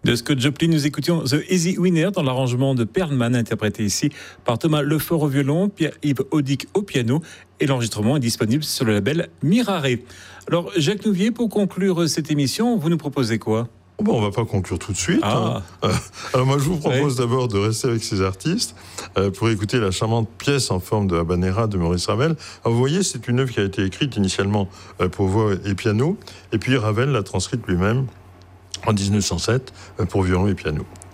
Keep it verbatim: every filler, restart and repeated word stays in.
De Scott Joplin, nous écoutions The Easy Winner dans l'arrangement de Perlman, interprété ici par Thomas Lefort au violon, Pierre-Yves Audic au piano, et l'enregistrement est disponible sur le label Mirare. Alors, Jacques Nouvier, pour conclure cette émission, vous nous proposez quoi ? Bon, on ne va pas conclure tout de suite. Ah. Hein. Alors moi, je vous propose oui. d'abord de rester avec ces artistes euh, pour écouter la charmante pièce en forme de habanera de Maurice Ravel. Alors, vous voyez, c'est une œuvre qui a été écrite initialement euh, pour voix et piano, et puis Ravel l'a transcrite lui-même en dix-neuf cent sept euh, pour violon et piano.